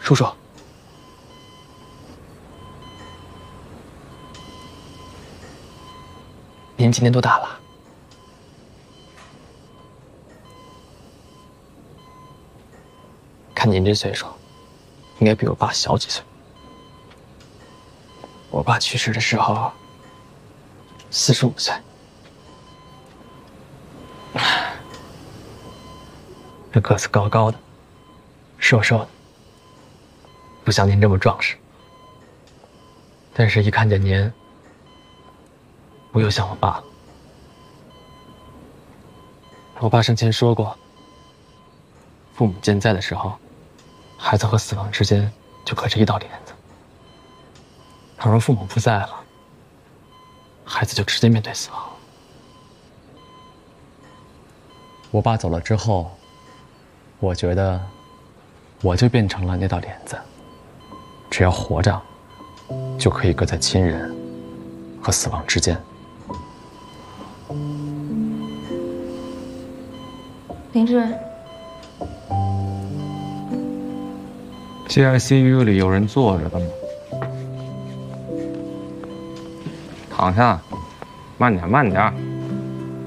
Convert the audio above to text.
叔叔，您今年多大了？看您这岁数，应该比我爸小几岁。我爸去世的时候45岁。这个子高高的，瘦瘦的，不像您这么壮实。但是，一看见您，我又想我爸了。我爸生前说过，父母健在的时候，孩子和死亡之间就隔着一道帘子；倘若父母不在了，孩子就直接面对死亡。我爸走了之后，我觉得我就变成了那道帘子，只要活着，就可以隔在亲人和死亡之间。 林志伟 ，GICU 里有人坐着的吗？躺下，慢点，慢点。